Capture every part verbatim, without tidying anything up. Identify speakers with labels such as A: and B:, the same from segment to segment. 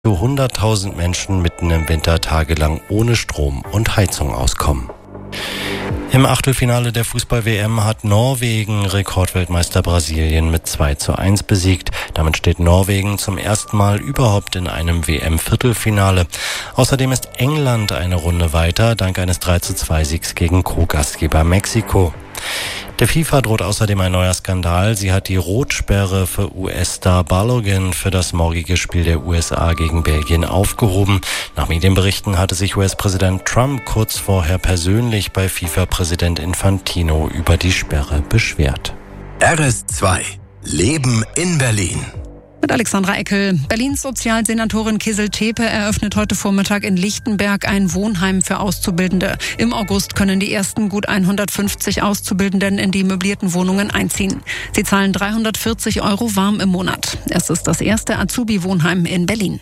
A: Für hunderttausend Menschen mitten im Winter tagelang ohne Strom und Heizung auskommen. Im Achtelfinale der Fußball-W M hat Norwegen Rekordweltmeister Brasilien mit zwei zu eins besiegt. Damit steht Norwegen zum ersten Mal überhaupt in einem W M-Viertelfinale. Außerdem ist England eine Runde weiter, dank eines drei zu zwei Siegs gegen Co-Gastgeber Mexiko. Der FIFA droht außerdem ein neuer Skandal. Sie hat die Rotsperre für U S-Star Balogun für das morgige Spiel der U S A gegen Belgien aufgehoben. Nach Medienberichten hatte sich U S-Präsident Trump kurz vorher persönlich bei FIFA-Präsident Infantino über die Sperre beschwert.
B: R S zwei Leben in Berlin.
C: Mit Alexandra Eckel. Berlins Sozialsenatorin Kizil Tepe eröffnet heute Vormittag in Lichtenberg ein Wohnheim für Auszubildende. Im August können die ersten gut hundertfünfzig Auszubildenden in die möblierten Wohnungen einziehen. Sie zahlen dreihundertvierzig Euro warm im Monat. Es ist das erste Azubi-Wohnheim in Berlin.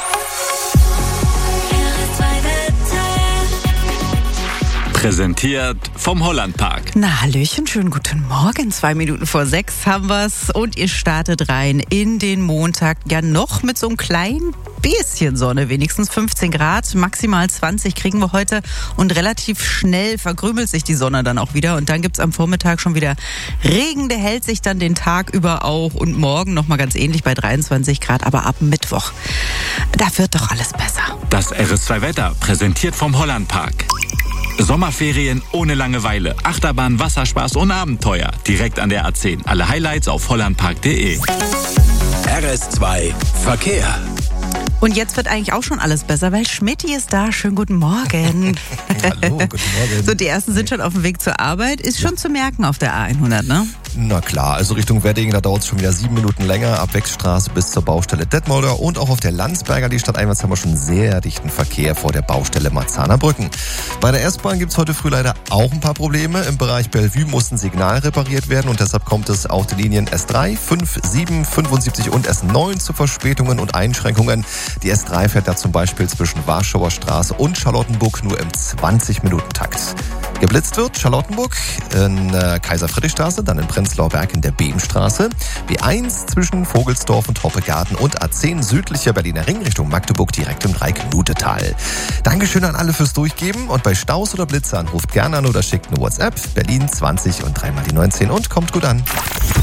D: Präsentiert vom Hollandpark.
E: Na, Hallöchen, schönen guten Morgen. Zwei Minuten vor sechs haben wir's und ihr startet rein in den Montag. Ja, noch mit so einem kleinen bisschen Sonne, wenigstens fünfzehn Grad, maximal zwanzig kriegen wir heute und relativ schnell verkrümelt sich die Sonne dann auch wieder und dann gibt's am Vormittag schon wieder Regen, der hält sich dann den Tag über auch und morgen nochmal ganz ähnlich bei dreiundzwanzig Grad, aber ab Mittwoch, da wird doch alles besser.
D: Das R S zwei Wetter, präsentiert vom Hollandpark. Sommerferien ohne Langeweile, Achterbahn, Wasserspaß und Abenteuer. Direkt an der A zehn. Alle Highlights auf hollandpark punkt de.
B: R S zwei Verkehr.
E: Und jetzt wird eigentlich auch schon alles besser, weil Schmidti ist da. Schönen guten Morgen.
F: Hallo, guten Morgen.
E: So, die ersten sind schon auf dem Weg zur Arbeit. Ist schon ja. zu merken auf der A hundert, ne?
F: Na klar, also Richtung Wedding, da dauert es schon wieder sieben Minuten länger. Ab Wechstraße bis zur Baustelle Detmolder und auch auf der Landsberger, die Stadteinwärts, haben wir schon sehr dichten Verkehr vor der Baustelle Marzahner Brücken. Bei der S-Bahn gibt es heute früh leider auch ein paar Probleme. Im Bereich Bellevue muss ein Signal repariert werden und deshalb kommt es auf die Linien S drei, fünf, sieben, fünfundsiebzig und S neun zu Verspätungen und Einschränkungen. Die S drei fährt da zum Beispiel zwischen Warschauer Straße und Charlottenburg nur im zwanzig-Minuten-Takt. Geblitzt wird Charlottenburg in äh, Kaiser-Friedrich-Straße, dann in Prenzlauer Berg in der Beemstraße, B eins zwischen Vogelsdorf und Hoppegarten und A zehn südlicher Berliner Ring Richtung Magdeburg direkt im Dreiknutetal. Dankeschön an alle fürs Durchgeben und bei Staus oder Blitzern ruft gerne an oder schickt eine WhatsApp, Berlin zwanzig und dreimal die neunzehn und kommt gut an.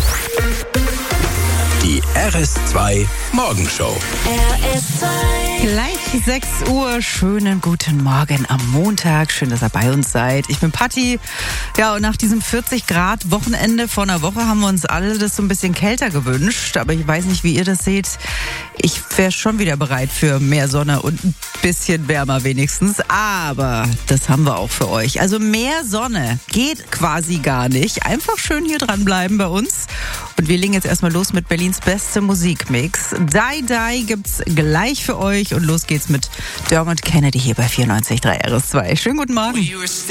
B: Die R S zwei Morgenshow.
G: R S zwei.
E: Gleich sechs Uhr, schönen guten Morgen am Montag. Schön, dass ihr bei uns seid. Ich bin Patti. Ja, und nach diesem vierzig Grad Wochenende vor einer Woche haben wir uns alle das so ein bisschen kälter gewünscht. Aber ich weiß nicht, wie ihr das seht. Ich wäre schon wieder bereit für mehr Sonne und ein bisschen wärmer wenigstens. Aber das haben wir auch für euch. Also mehr Sonne geht quasi gar nicht. Einfach schön hier dranbleiben bei uns. Und wir legen jetzt erstmal los mit Berlins beste Musikmix. Die Die gibt's gleich für euch und los geht's mit Dermot Kennedy hier bei vierundneunzig Komma drei R S zwei. Schönen guten Morgen.